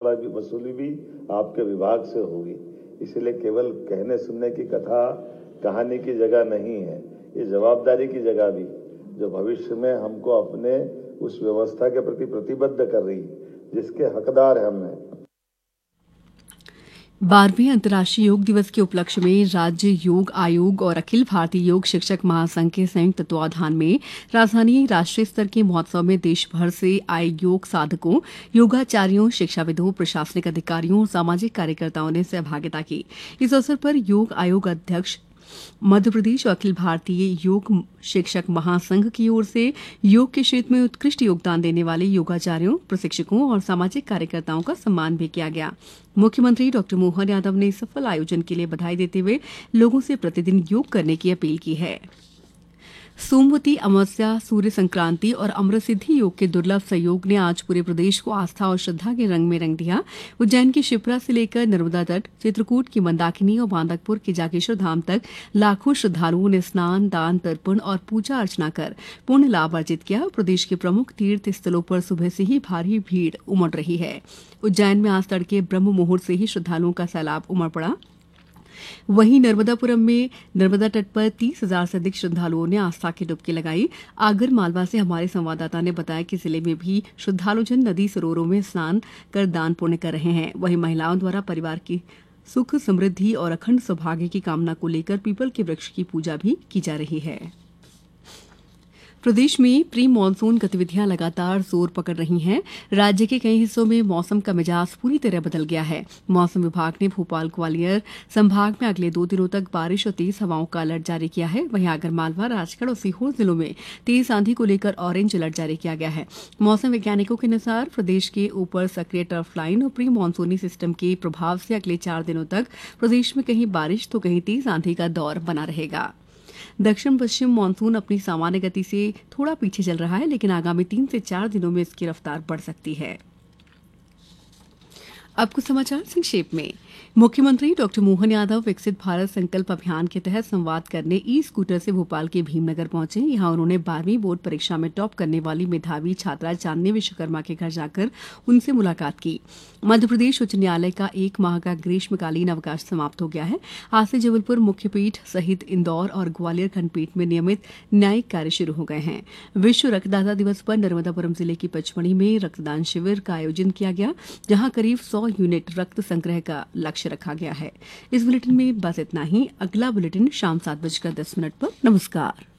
वसूली भी आपके विभाग से होगी। इसलिए केवल कहने सुनने की कथा कहानी की जगह नहीं है, ये जवाबदारी की जगह भी, जो भविष्य में हमको अपने उस व्यवस्था के प्रति प्रतिबद्ध कर रही है, जिसके हकदार हैं हम हैं। 12वें अंतर्राष्ट्रीय योग दिवस के उपलक्ष्य में राज्य योग आयोग और अखिल भारतीय योग शिक्षक महासंघ के संयुक्त तत्वावधान में राजधानी राष्ट्रीय स्तर के महोत्सव में देश भर से आए योग साधकों, योगाचार्यों, शिक्षाविदों, प्रशासनिक अधिकारियों और सामाजिक कार्यकर्ताओं ने सहभागिता की। इस अवसर पर योग आयोग अध्यक्ष मध्य प्रदेश और अखिल भारतीय योग शिक्षक महासंघ की ओर से योग के क्षेत्र में उत्कृष्ट योगदान देने वाले योगाचार्यों, प्रशिक्षकों और सामाजिक कार्यकर्ताओं का सम्मान भी किया गया। मुख्यमंत्री डॉ मोहन यादव ने सफल आयोजन के लिए बधाई देते हुए लोगों से प्रतिदिन योग करने की अपील की है। सोमवती अमावस्या, सूर्य संक्रांति और अमृत सिद्धि योग के दुर्लभ संयोग ने आज पूरे प्रदेश को आस्था और श्रद्धा के रंग में रंग दिया। उज्जैन की शिप्रा से लेकर नर्मदा तट, चित्रकूट की मंदाकिनी और बांदकपुर के जागेश्वर धाम तक लाखों श्रद्धालुओं ने स्नान, दान, तर्पण और पूजा अर्चना कर पुण्य लाभ अर्जित किया। प्रदेश के प्रमुख तीर्थ स्थलों पर सुबह से ही भारी भीड़ उमड़ रही है। उज्जैन में आज तड़के ब्रह्म मुहूर्त से ही श्रद्धालुओं का सैलाब उमड़ पड़ा। वहीं नर्मदापुरम में नर्मदा तट पर 30,000 से अधिक श्रद्धालुओं ने आस्था की डुबकी लगाई। आगर मालवा से हमारे संवाददाता ने बताया कि जिले में भी श्रद्धालुजन नदी सरोवरों में स्नान कर दान पुण्य कर रहे हैं। वहीं महिलाओं द्वारा परिवार की सुख, समृद्धि और अखंड सौभाग्य की कामना को लेकर पीपल के वृक्ष की पूजा भी की जा रही है। प्रदेश में प्री मानसून गतिविधियां लगातार जोर पकड़ रही हैं। राज्य के कई हिस्सों में मौसम का मिजाज पूरी तरह बदल गया है। मौसम विभाग ने भोपाल, ग्वालियर संभाग में अगले 2 दिनों तक बारिश और तेज हवाओं का अलर्ट जारी किया है। वहीं आगरमालवा, राजगढ़ और सीहोर जिलों में तेज आंधी को लेकर ऑरेंज अलर्ट जारी किया गया है। मौसम वैज्ञानिकों के अनुसार प्रदेश के ऊपर सक्रिय टर्फ लाइन और प्री मानसूनी सिस्टम के प्रभाव से अगले 4 दिनों तक प्रदेश में कहीं बारिश तो कहीं तेज आंधी का दौर बना रहेगा। दक्षिण पश्चिम मानसून अपनी सामान्य गति से थोड़ा पीछे चल रहा है, लेकिन आगामी 3 से 4 दिनों में इसकी रफ्तार बढ़ सकती है। अब कुछ समाचार संक्षेप में। मुख्यमंत्री डॉ मोहन यादव विकसित भारत संकल्प अभियान के तहत संवाद करने ई स्कूटर से भोपाल के भीमनगर पहुंचे। यहां उन्होंने 12वीं बोर्ड परीक्षा में टॉप करने वाली मेधावी छात्रा चांदनी विश्वकर्मा के घर जाकर उनसे मुलाकात की। मध्यप्रदेश उच्च न्यायालय का 1 माह का ग्रीष्मकालीन अवकाश समाप्त हो गया है। आज से जबलपुर मुख्यपीठ सहित इंदौर और ग्वालियर खंडपीठ में नियमित न्यायिक कार्य शुरू हो गए हैं। विश्व रक्तदाता दिवस पर नर्मदापुरम जिले की पचमढ़ी में रक्तदान शिविर का आयोजन किया गया, जहां करीब 100 यूनिट रक्त संग्रह का लक्ष्य रखा गया है। इस बुलेटिन में बस इतना ही। अगला बुलेटिन शाम 7:10 पर। नमस्कार।